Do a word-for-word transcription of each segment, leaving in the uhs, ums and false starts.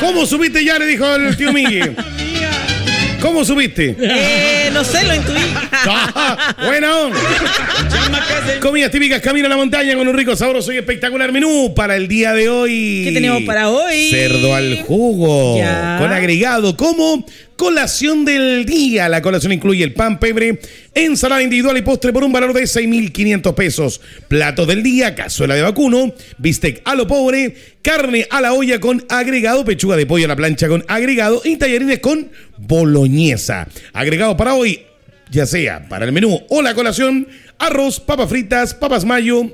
¿Cómo subiste ya? Le dijo el tío Miguel. ¿Cómo subiste? Eh, no sé, lo intuí. Ah, bueno. Comidas típicas, camino a la montaña con un rico, sabroso y espectacular menú para el día de hoy. ¿Qué tenemos para hoy? Cerdo al jugo. Ya. Con agregado como colación del día. La colación incluye el pan pebre, ensalada individual y postre por un valor de seis mil quinientos pesos. Platos del día, cazuela de vacuno, bistec a lo pobre, carne a la olla con agregado, pechuga de pollo a la plancha con agregado y tallarines con boloñesa. Agregado para hoy, ya sea para el menú o la colación, arroz, papas fritas, papas mayo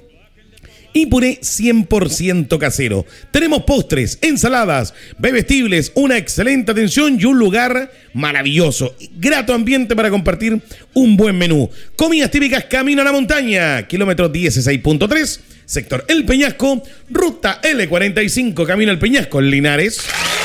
y puré cien por ciento casero. Tenemos postres, ensaladas, bebestibles, una excelente atención y un lugar maravilloso. Grato ambiente para compartir un buen menú. Comidas típicas, camino a la montaña, kilómetro dieciséis punto tres, sector El Peñasco, ruta L cuarenta y cinco, camino al Peñasco, en Linares.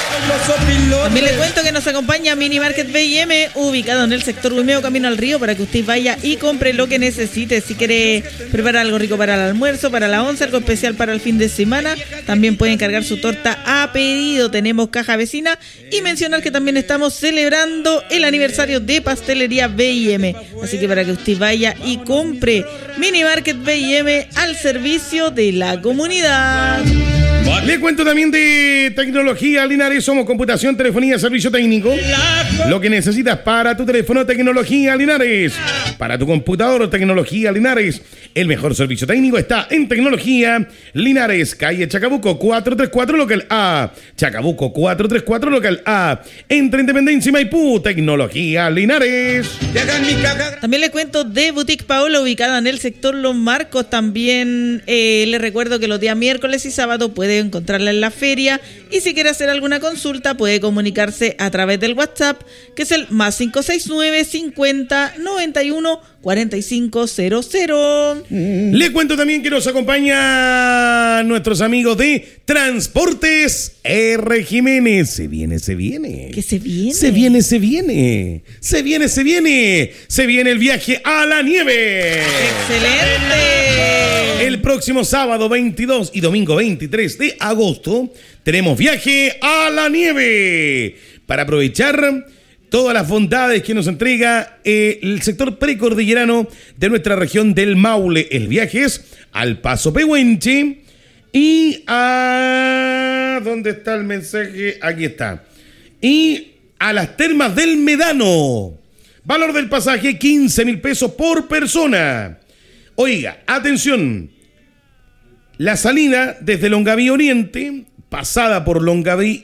También le cuento que nos acompaña Mini Market B y M, ubicado en el sector Huimeo, camino al río, para que usted vaya y compre lo que necesite. Si quiere preparar algo rico para el almuerzo, para la once, algo especial para el fin de semana, también puede encargar su torta a pedido. Tenemos caja vecina y mencionar que también estamos celebrando el aniversario de Pastelería B y M. Así que para que usted vaya y compre, Mini Market B y M al servicio de la comunidad. Le cuento también de tecnología Linares. Somos computación, telefonía, servicio técnico. Lo que necesitas para tu teléfono, tecnología Linares. Para tu computador, tecnología Linares. El mejor servicio técnico está en tecnología Linares. Calle Chacabuco cuatrocientos treinta y cuatro, local A. Chacabuco cuatrocientos treinta y cuatro, local A. Entre Independencia y Maipú, tecnología Linares. También le cuento de Boutique Paola, ubicada en el sector Los Marcos. También eh, le recuerdo que los días miércoles y sábado puede encontrarla en la feria, y si quiere hacer alguna consulta puede comunicarse a través del WhatsApp, que es el más cinco seis nueve, cincuenta, noventa y uno, cuarenta y cinco cero cero. Le cuento también que nos acompaña nuestros amigos de Transportes R. Jiménez. Se viene, se viene. ¿Qué se viene? Se viene, se viene. Se viene, se viene. Se viene el viaje a la nieve. ¡Excelente! El próximo sábado veintidós y domingo veintitrés de agosto tenemos viaje a la nieve para aprovechar todas las bondades que nos entrega eh, el sector precordillerano de nuestra región del Maule. El viaje es al Paso Pehuenche y a... ¿dónde está el mensaje? Aquí está. Y a las Termas del Medano. Valor del pasaje quince mil pesos por persona. Oiga, atención. La salida desde Longaví Oriente, pasada por Longaví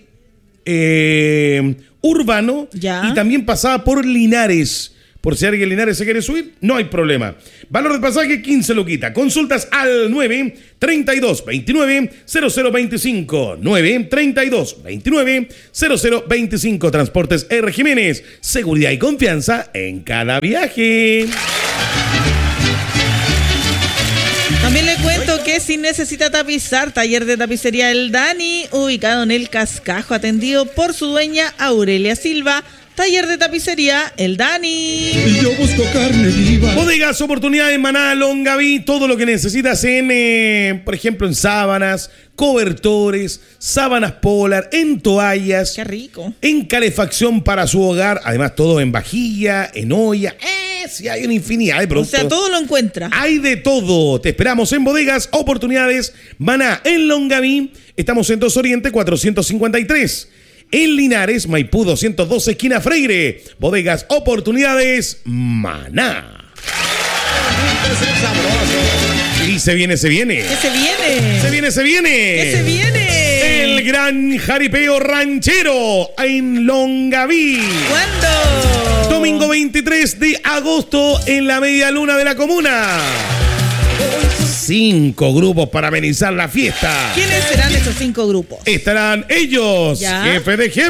eh, Urbano, ya, y también pasada por Linares. Por si alguien de Linares se quiere subir, no hay problema. Valor del pasaje quince luquita. Consultas al nueve treinta y dos veintinueve cero cero veinticinco. nueve treinta y dos veintinueve cero cero veinticinco. Transportes R. Jiménez. Seguridad y confianza en cada viaje. También le cuento que si necesita tapizar, taller de tapicería El Dani, ubicado en el Cascajo, atendido por su dueña Aurelia Silva. Taller de tapicería El Dani. Y yo busco carne viva. Bodegas, oportunidades, Maná, Longaví, todo lo que necesitas en, eh, por ejemplo, en sábanas, cobertores, sábanas polar, en toallas. Qué rico. En calefacción para su hogar, además todo en vajilla, en olla. Eh, sí, hay una infinidad de productos. O sea, todo lo encuentra. Hay de todo. Te esperamos en Bodegas, oportunidades, Maná, en Longaví. Estamos en Dos Oriente cuatrocientos cincuenta y tres. En Linares, Maipú doscientos doce, esquina Freire. Bodegas, oportunidades, Maná. Y se viene, se viene. ¿Qué se viene? Se viene, se viene. ¿Qué se viene? El gran jaripeo ranchero en Longaví. ¿Cuándo? Domingo veintitrés de agosto en la media luna de la comuna. Cinco grupos para amenizar la fiesta. ¿Quiénes serán esos cinco grupos? Estarán ellos, ¿Ya? jefe de jefe.